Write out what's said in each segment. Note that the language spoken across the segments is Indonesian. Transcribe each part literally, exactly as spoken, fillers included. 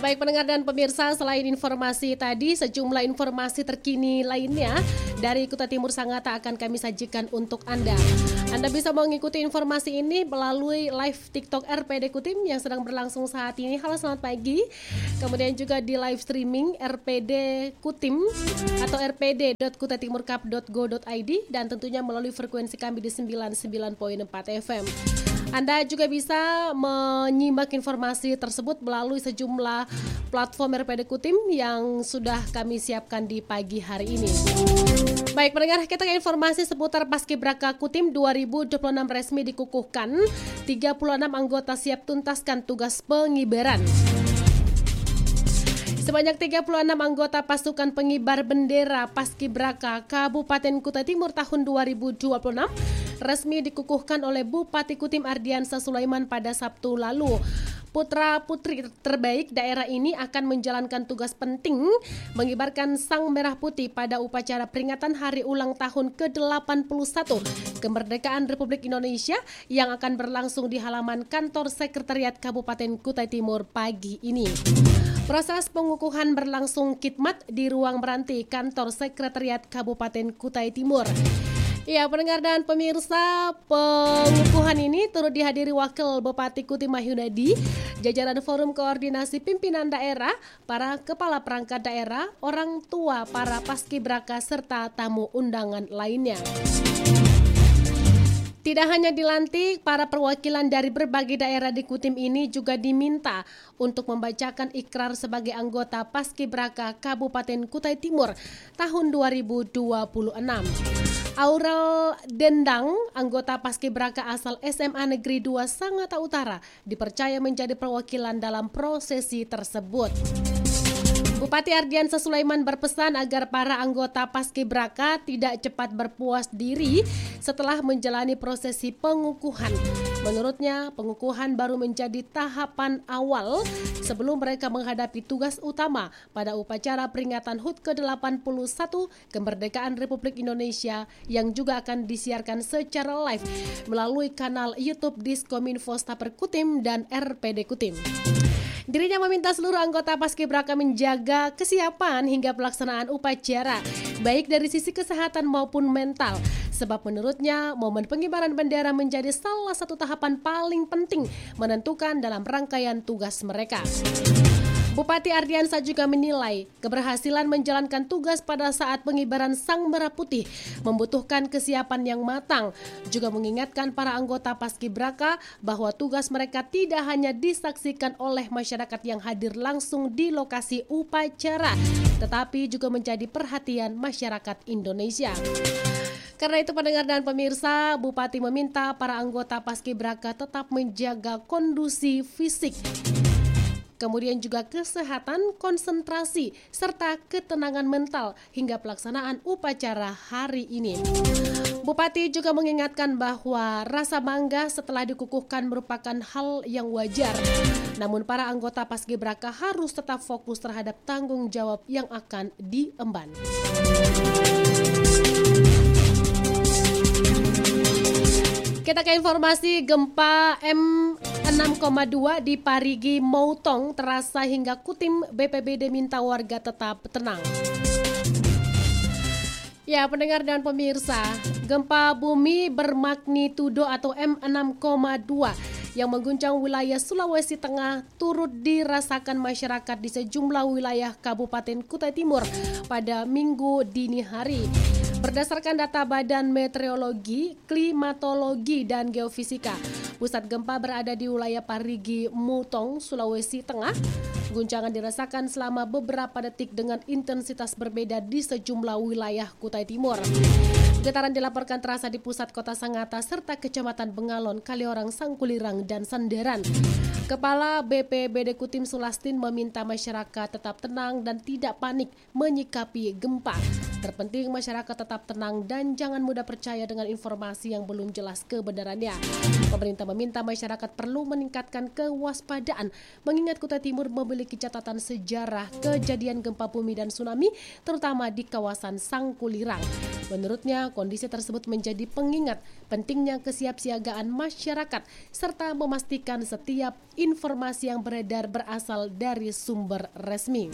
baik pendengar dan pemirsa, selain informasi tadi, sejumlah informasi terkini lainnya dari Kutai Timur Sangatta akan kami sajikan untuk Anda. Anda bisa mengikuti informasi ini melalui live TikTok R P D Kutim yang sedang berlangsung saat ini. Halo, selamat pagi. Kemudian juga di live streaming R P D Kutim atau r p d dot kutai timur cup dot go dot i d dan tentunya melalui frekuensi kami di sembilan puluh sembilan koma empat F M. Anda juga bisa menyimak informasi tersebut melalui sejumlah platform R P D Kutim yang sudah kami siapkan di pagi hari ini. Baik pendengar, kita ke informasi seputar Paskibraka Kutim dua ribu dua puluh enam resmi dikukuhkan. tiga puluh enam anggota siap tuntaskan tugas pengibaran. Sebanyak tiga puluh enam anggota pasukan pengibar bendera Paskibraka Kabupaten Kutai Timur tahun dua ribu dua puluh enam resmi dikukuhkan oleh Bupati Kutim Ardiansa Sulaiman pada Sabtu lalu. Putra-putri terbaik daerah ini akan menjalankan tugas penting mengibarkan sang merah putih pada upacara peringatan hari ulang tahun ke delapan puluh satu kemerdekaan Republik Indonesia yang akan berlangsung di halaman kantor Sekretariat Kabupaten Kutai Timur pagi ini. Proses pengukuhan berlangsung khidmat di ruang meranti kantor Sekretariat Kabupaten Kutai Timur. Ya, pendengar dan pemirsa, pengukuhan ini turut dihadiri Wakil Bupati Kutim Mahyunadi, jajaran Forum Koordinasi Pimpinan Daerah, para kepala perangkat daerah, orang tua para paskibraka serta tamu undangan lainnya. Tidak hanya dilantik, para perwakilan dari berbagai daerah di Kutim ini juga diminta untuk membacakan ikrar sebagai anggota Paskibraka Kabupaten Kutai Timur tahun dua ribu dua puluh enam. Aurel Dendang, anggota Paskibraka asal S M A Negeri dua Sangatta Utara, dipercaya menjadi perwakilan dalam prosesi tersebut. Bupati Ardiansa Sulaiman berpesan agar para anggota Paskibraka tidak cepat berpuas diri setelah menjalani prosesi pengukuhan. Menurutnya, pengukuhan baru menjadi tahapan awal sebelum mereka menghadapi tugas utama pada upacara peringatan H U T ke delapan puluh satu kemerdekaan Republik Indonesia yang juga akan disiarkan secara live melalui kanal YouTube Diskominfo Staper Kutim dan R P D Kutim. Dirinya meminta seluruh anggota Paskibraka menjaga kesiapan hingga pelaksanaan upacara, baik dari sisi kesehatan maupun mental. Sebab menurutnya, momen pengibaran bendera menjadi salah satu tahapan paling penting menentukan dalam rangkaian tugas mereka. Bupati Ardiansa juga menilai keberhasilan menjalankan tugas pada saat pengibaran Sang Merah Putih membutuhkan kesiapan yang matang. Juga mengingatkan para anggota Paskibraka bahwa tugas mereka tidak hanya disaksikan oleh masyarakat yang hadir langsung di lokasi upacara, tetapi juga menjadi perhatian masyarakat Indonesia. Karena itu pendengar dan pemirsa, Bupati meminta para anggota Paskibraka tetap menjaga kondisi fisik, kemudian juga kesehatan, konsentrasi, serta ketenangan mental hingga pelaksanaan upacara hari ini. Bupati juga mengingatkan bahwa rasa bangga setelah dikukuhkan merupakan hal yang wajar. Namun para anggota Paskibraka harus tetap fokus terhadap tanggung jawab yang akan diemban. Kita ke informasi gempa M enam koma dua di Parigi Moutong terasa hingga Kutim. B P B D minta warga tetap tenang. Ya, pendengar dan pemirsa, gempa bumi bermagnitudo atau M enam koma dua yang mengguncang wilayah Sulawesi Tengah turut dirasakan masyarakat di sejumlah wilayah Kabupaten Kutai Timur pada Minggu dini hari. Berdasarkan data Badan Meteorologi, Klimatologi, dan Geofisika, pusat gempa berada di wilayah Parigi Moutong, Sulawesi Tengah. Guncangan dirasakan selama beberapa detik dengan intensitas berbeda di sejumlah wilayah Kutai Timur. Getaran dilaporkan terasa di pusat kota Sangatta serta kecamatan Bengalon, Kaliorang, Sangkulirang, dan Sanderan. Kepala B P B D Kutim Sulastin meminta masyarakat tetap tenang dan tidak panik menyikapi gempa. Terpenting masyarakat tetap tenang dan jangan mudah percaya dengan informasi yang belum jelas kebenarannya. Pemerintah meminta masyarakat perlu meningkatkan kewaspadaan mengingat Kutai Timur memiliki catatan sejarah kejadian gempa bumi dan tsunami terutama di kawasan Sangkulirang. Menurutnya, kondisi tersebut menjadi pengingat pentingnya kesiapsiagaan masyarakat serta memastikan setiap informasi yang beredar berasal dari sumber resmi.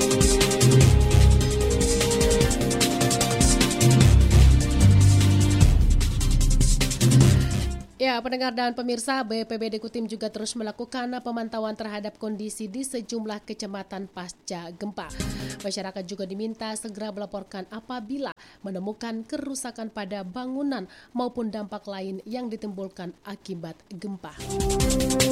Ya, pendengar dan pemirsa, B P B D Kutim juga terus melakukan pemantauan terhadap kondisi di sejumlah kecamatan pasca gempa. Masyarakat juga diminta segera melaporkan apabila menemukan kerusakan pada bangunan maupun dampak lain yang ditimbulkan akibat gempa.